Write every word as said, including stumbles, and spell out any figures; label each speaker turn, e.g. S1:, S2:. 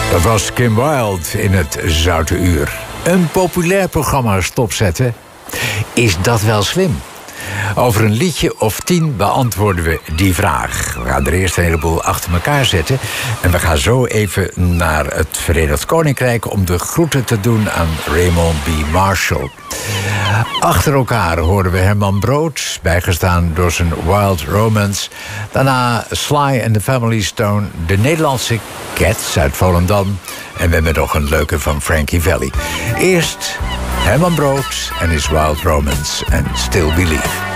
S1: Dat was Kim Wilde in het Zoute Uur. Een populair programma stopzetten, is dat wel slim? Over een liedje of tien beantwoorden we die vraag. We gaan er eerst een heleboel achter elkaar zetten. En we gaan zo even naar het Verenigd Koninkrijk om de groeten te doen aan Raymond B. Marshall. Achter elkaar hoorden we Herman Brood, bijgestaan door zijn Wild Romance. Daarna Sly and the Family Stone, de Nederlandse Cats uit Volendam. En we hebben nog een leuke van Frankie Valli. Eerst Herman Brood en his Wild Romance en Still Believe.